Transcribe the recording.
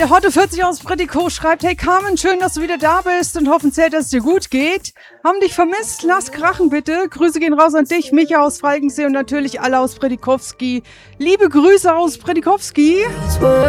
Der Hotto 40 aus Bretikow schreibt: Hey Carmen, schön, dass du wieder da bist und hoffen sehr, dass es dir gut geht. Haben dich vermisst? Lass krachen bitte. Grüße gehen raus an dich, Micha aus Falkensee und natürlich alle aus Bredikowski. Liebe Grüße aus Bredikowski.